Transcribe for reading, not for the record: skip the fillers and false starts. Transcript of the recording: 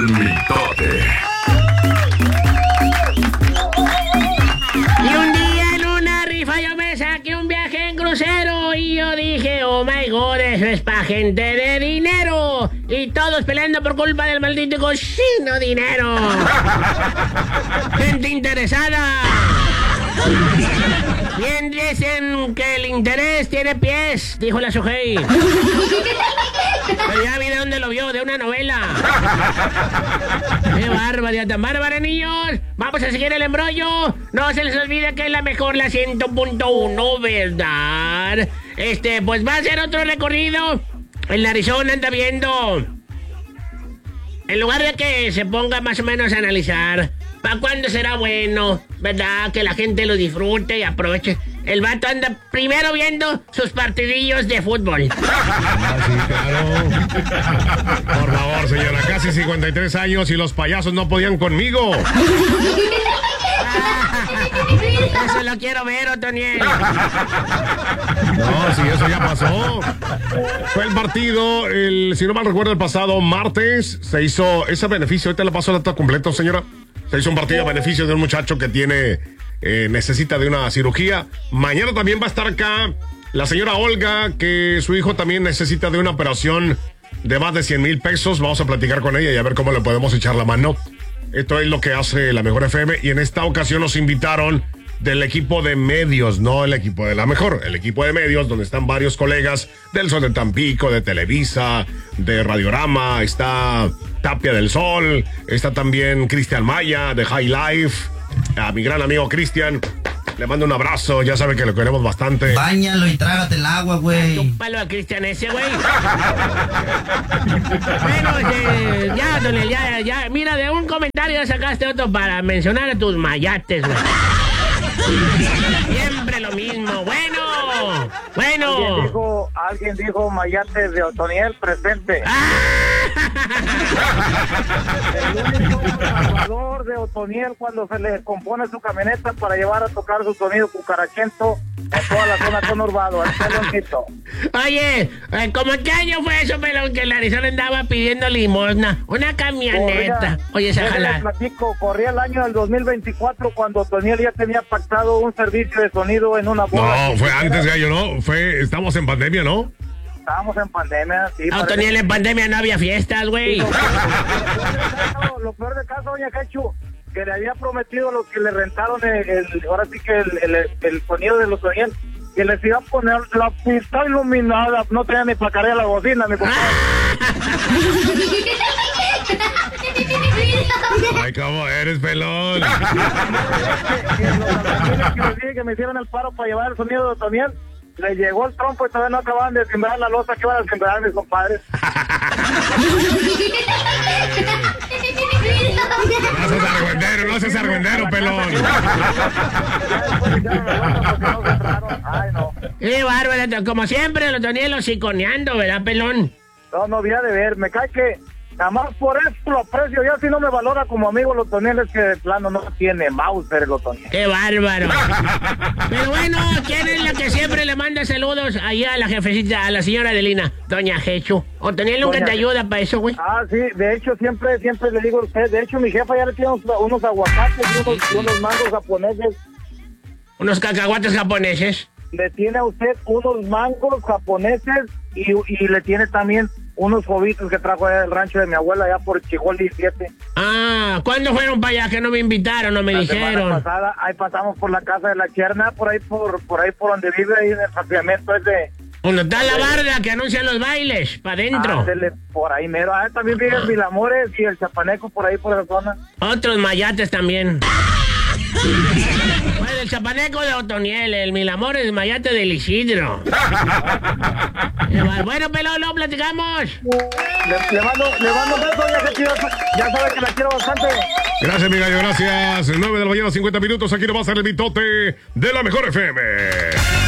mitote. Y un día en una rifa yo me saqué un viaje en crucero y yo dije, oh my god, eso es pa' gente de dinero. Y todos peleando por culpa del maldito cochino dinero. Gente interesada. Bien dicen que el interés tiene pies, dijo la Sujei. Pero ya vi de dónde lo vio, de una novela. ¡Qué barbaridad, tan bárbara, niños! Vamos a seguir el embrollo. No se les olvide que es la mejor, la 100.1, ¿verdad? Pues va a ser otro recorrido. El narizón anda viendo. En lugar de que se ponga más o menos a analizar ¿para cuándo será bueno? ¿Verdad? Que la gente lo disfrute y aproveche. El vato anda primero viendo sus partidillos de fútbol. Ah, sí, claro. Por favor, señora, casi 53 años y los payasos no podían conmigo. Eso lo quiero ver, Otoniel. No, sí, eso ya pasó. Fue el partido, si no mal recuerdo, el pasado martes. Se hizo ese beneficio. Ahorita le paso el dato completo, señora. Se hizo un partido a beneficio de un muchacho que necesita de una cirugía. Mañana también va a estar acá la señora Olga, que su hijo también necesita de una operación de más de 100,000 pesos. Vamos a platicar con ella y a ver cómo le podemos echar la mano. Esto es lo que hace la Mejor FM. Y en esta ocasión nos invitaron del equipo de medios, no el equipo de la Mejor, el equipo de medios, donde están varios colegas del Sol de Tampico, de Televisa, de Radiorama, está Tapia del Sol, está también Cristian Maya, de High Life, a mi gran amigo Cristian. Le mando un abrazo, ya sabe que lo queremos bastante. Báñalo y trágate el agua, güey. Un palo a Cristian ese, güey. Bueno, ya, Donel, ya. Mira, de un comentario ya sacaste otro para mencionar a tus mayates, güey. Siempre lo mismo. Bueno. Alguien dijo mayates de Otoniel presente. El único salvador de Otoniel cuando se le compone su camioneta para llevar a tocar su sonido cucarachento en toda la zona conurbado. El peloncito. Oye, ¿cómo qué año fue eso, pelón, que el Arizona andaba pidiendo limosna? Una camioneta. Oye, esa jalada. Corría el año del 2024 cuando Otoniel ya tenía pactado un servicio de sonido en una boda. No, fue antes, gallo, ¿no? Estamos en pandemia, ¿no? Estábamos en pandemia, sí. Otoniel, en pandemia no había fiestas, güey. Lo peor de caso, doña Cachu, que le había prometido a los que le rentaron ahora sí que el sonido de los Otoniel, que les iba a poner la pista iluminada. No tenía ni para cargar la bocina, mi compadre. Ay, ¿cómo eres, pelón? Que les dije que me hicieron el paro para llevar el sonido de Otoniel. Le llegó el trompo y todavía no acababan de sembrar la losa que van a sembrar mis compadres. No seas argüendero, pelón. Ay, no. Qué bárbaro, como siempre, los Otoniel los siconeando, ¿verdad, pelón? No había de ver, me cae que nada más por eso lo aprecio. Ya si no me valora como amigo los Otoniel, es que de plano no tiene Mauser el Otoniel. ¡Qué bárbaro! Pero bueno, ¿quién es la que siempre le manda saludos allá a la jefecita, a la señora Adelina? Doña Jechu. Otoniel nunca te ayuda para eso, güey. Ah, sí, de hecho siempre le digo a usted. De hecho mi jefa ya le tiene unos aguacates y unos mangos japoneses. ¿Unos cacahuates japoneses? Le tiene a usted unos mangos japoneses y le tiene también unos jovitos que trajo del rancho de mi abuela allá por Chijol 17. Ah, ¿cuándo fueron para allá? Que no me invitaron, no me dijeron. La semana pasada, ahí pasamos por la casa de la Cherna, por ahí por donde vive, ahí en el fraccionamiento ese. Donde está la barda que anuncian los bailes, para adentro. Por ahí mero. También vive el Vilamores y el Chapaneco por ahí por esa zona. Otros mayates también. Bueno, el Chapaneco de Otoniel, el Milamores, el mayate del Isidro. Bueno, pelón, no platicamos. Le mando un beso, ya sabe que la quiero bastante. Gracias, mi gallo, gracias. 9 de la mañana, 50 minutos. Aquí nos va a hacer el mitote de la Mejor FM.